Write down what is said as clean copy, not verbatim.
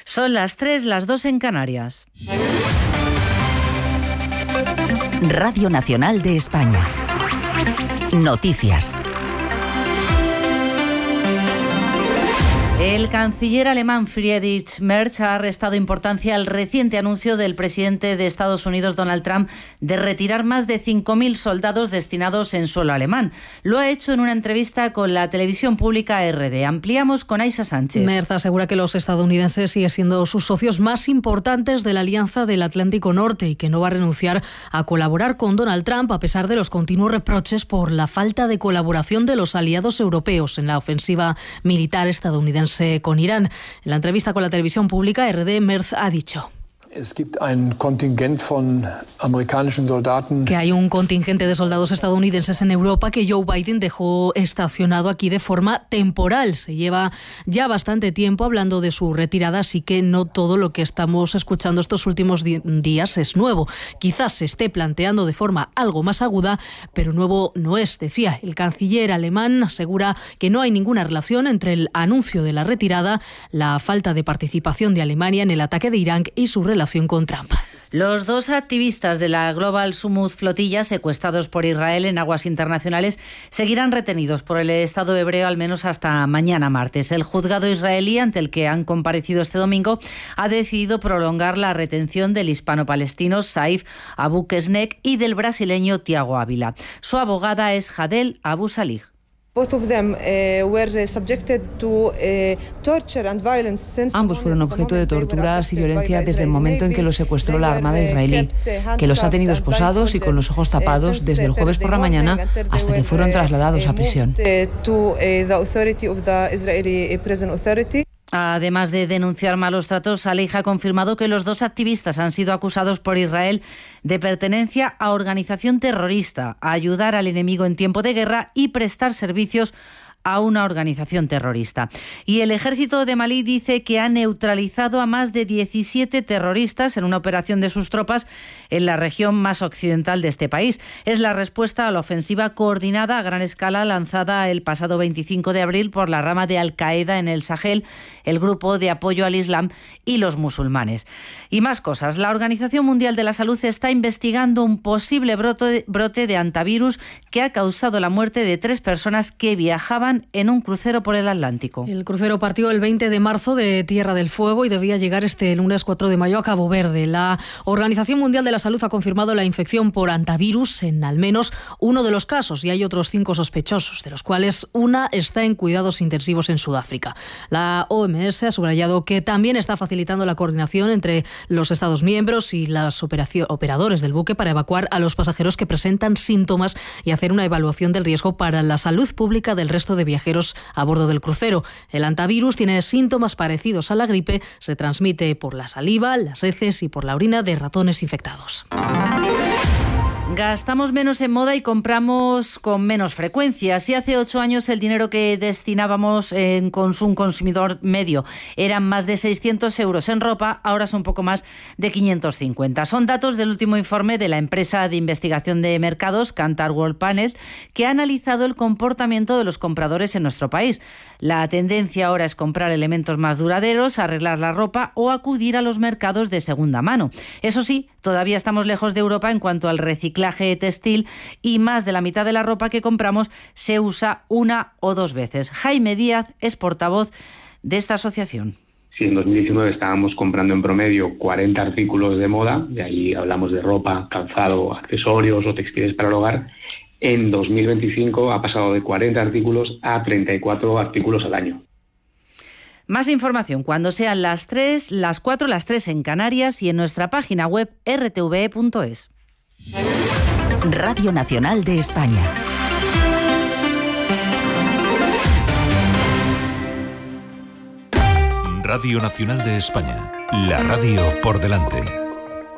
Son las 3, las 2 en Canarias. Radio Nacional de España. Noticias. El canciller alemán Friedrich Merz ha restado importancia al reciente anuncio del presidente de Estados Unidos, Donald Trump, de retirar más de 5.000 soldados destinados en suelo alemán. Lo ha hecho en una entrevista con la televisión pública RD. Ampliamos con Aisa Sánchez. Merz asegura que los estadounidenses siguen siendo sus socios más importantes de la Alianza del Atlántico Norte y que no va a renunciar a colaborar con Donald Trump a pesar de los continuos reproches por la falta de colaboración de los aliados europeos en la ofensiva militar estadounidense con Irán. En la entrevista con la televisión pública, RD, Merz ha dicho que hay un contingente de soldados estadounidenses en Europa que Joe Biden dejó estacionado aquí de forma temporal. Se lleva ya bastante tiempo hablando de su retirada, así que no todo lo que estamos escuchando estos últimos días es nuevo. Quizás se esté planteando de forma algo más aguda, pero nuevo no es, decía. El canciller alemán asegura que no hay ninguna relación entre el anuncio de la retirada, la falta de participación de Alemania en el ataque de Irán y su relación con Trump. Los dos activistas de la Global Smooth Flotilla, secuestrados por Israel en aguas internacionales, seguirán retenidos por el Estado hebreo al menos hasta mañana martes. El juzgado israelí, ante el que han comparecido este domingo, ha decidido prolongar la retención del hispano-palestino Saif Abu Kesnek y del brasileño Tiago Ávila. Su abogada es Hadel Abu Salih. Ambos fueron objeto de torturas y violencia desde el momento en que los secuestró la Armada israelí, que los ha tenido esposados y con los ojos tapados desde el jueves por la mañana hasta que fueron trasladados a prisión. Además de denunciar malos tratos, Salih ha confirmado que los dos activistas han sido acusados por Israel de pertenencia a organización terrorista, a ayudar al enemigo en tiempo de guerra y prestar servicios a una organización terrorista. Y el ejército de Malí dice que ha neutralizado a más de 17 terroristas en una operación de sus tropas en la región más occidental de este país. Es la respuesta a la ofensiva coordinada a gran escala lanzada el pasado 25 de abril por la rama de Al-Qaeda en el Sahel, el grupo de apoyo al Islam y los musulmanes. Y más cosas. La Organización Mundial de la Salud está investigando un posible brote de hantavirus que ha causado la muerte de 3 personas que viajaban en un crucero por el Atlántico. El crucero partió el 20 de marzo de Tierra del Fuego y debía llegar este lunes 4 de mayo a Cabo Verde. La Organización Mundial de la Salud ha confirmado la infección por hantavirus en al menos uno de los casos y hay otros 5 sospechosos, de los cuales una está en cuidados intensivos en Sudáfrica. La OMS ha subrayado que también está facilitando la coordinación entre los Estados miembros y los operadores del buque para evacuar a los pasajeros que presentan síntomas y hacer una evaluación del riesgo para la salud pública del resto de viajeros a bordo del crucero. El hantavirus tiene síntomas parecidos a la gripe, se transmite por la saliva, las heces y por la orina de ratones infectados. Gastamos menos en moda y compramos con menos frecuencia. Si hace 8 años el dinero que destinábamos en un consumidor medio eran más de 600 euros en ropa, ahora son poco más de 550. Son datos del último informe de la empresa de investigación de mercados Kantar Worldpanel, que ha analizado el comportamiento de los compradores en nuestro país. La tendencia ahora es comprar elementos más duraderos, arreglar la ropa o acudir a los mercados de segunda mano. Eso sí, todavía estamos lejos de Europa en cuanto al reciclaje textil y más de la mitad de la ropa que compramos se usa 1 o 2 veces. Jaime Díaz es portavoz de esta asociación. Si en 2019 estábamos comprando en promedio 40 artículos de moda, de ahí hablamos de ropa, calzado, accesorios o textiles para el hogar, en 2025 ha pasado de 40 artículos a 34 artículos al año. Más información cuando sean las 3, las 4, las 3 en Canarias y en nuestra página web rtve.es. Radio Nacional de España. Radio Nacional de España. La radio por delante.